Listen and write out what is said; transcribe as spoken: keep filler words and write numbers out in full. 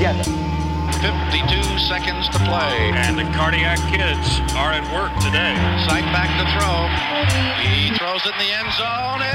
together. fifty-two seconds to play. And the Cardiac Kids are at work today. Sight back to throw. He throws it in the end zone.